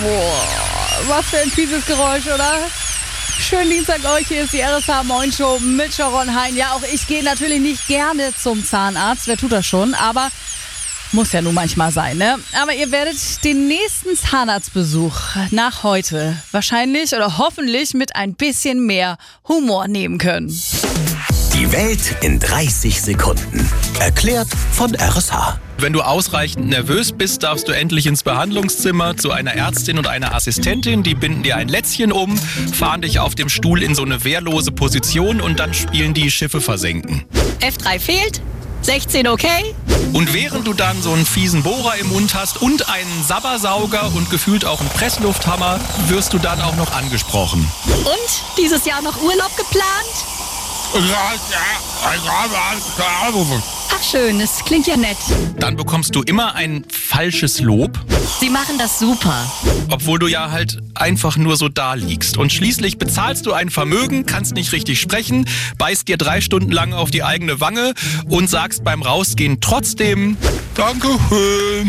Boah, was für ein fieses Geräusch, oder? Schönen Dienstag euch, hier ist die RSH Moin Show mit Sharon Hein. Ja, auch ich gehe natürlich nicht gerne zum Zahnarzt, wer tut das schon, aber muss ja nun manchmal sein, ne? Aber ihr werdet den nächsten Zahnarztbesuch nach heute wahrscheinlich oder hoffentlich mit ein bisschen mehr Humor nehmen können. Die Welt in 30 Sekunden. Erklärt von RSH. Wenn du ausreichend nervös bist, darfst du endlich ins Behandlungszimmer zu einer Ärztin und einer Assistentin. Die binden dir ein Lätzchen um, fahren dich auf dem Stuhl in so eine wehrlose Position und dann spielen die Schiffe versenken. F3 fehlt, 16 okay. Und während du dann so einen fiesen Bohrer im Mund hast und einen Sabbersauger und gefühlt auch einen Presslufthammer, wirst du dann auch noch angesprochen. Und dieses Jahr noch Urlaub geplant? Ach schön, das klingt ja nett. Dann bekommst du immer ein falsches Lob, Sie machen das super. obwohl du ja halt einfach nur so da liegst. Und schließlich bezahlst du ein Vermögen, kannst nicht richtig sprechen, beißt dir 3 Stunden lang auf die eigene Wange und sagst beim Rausgehen trotzdem Dankeschön.